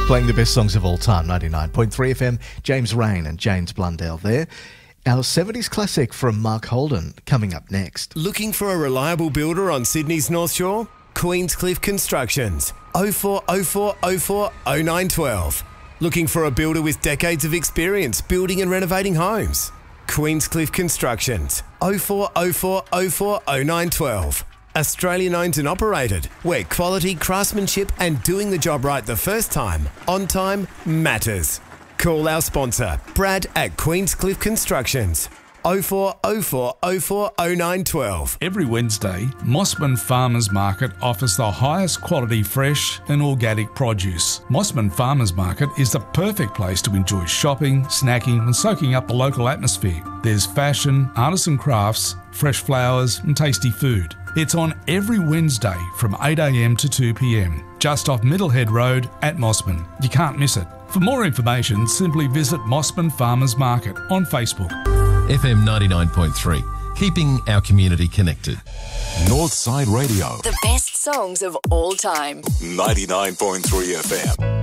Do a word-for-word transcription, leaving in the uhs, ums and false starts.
Playing the best songs of all time, ninety-nine point three F M, James Rain and James Blundell there. Our seventies classic from Mark Holden coming up next. Looking for a reliable builder on Sydney's North Shore? Queenscliff Constructions, oh four oh four oh four oh nine one two. Looking for a builder with decades of experience building and renovating homes? Queenscliff Constructions, oh four oh four oh four oh nine one two. Australian owned and operated, where quality, craftsmanship and doing the job right the first time, on time, matters. Call our sponsor, Brad at Queenscliff Constructions, oh four oh four oh four oh nine one two. Every Wednesday, Mossman Farmers Market offers the highest quality fresh and organic produce. Mossman Farmers Market is the perfect place to enjoy shopping, snacking and soaking up the local atmosphere. There's fashion, artisan crafts, fresh flowers and tasty food. It's on every Wednesday from eight a m to two p m, just off Middlehead Road at Mossman. You can't miss it. For more information, simply visit Mossman Farmers Market on Facebook. F M ninety-nine point three, keeping our community connected. Northside Radio. The best songs of all time. ninety-nine point three F M.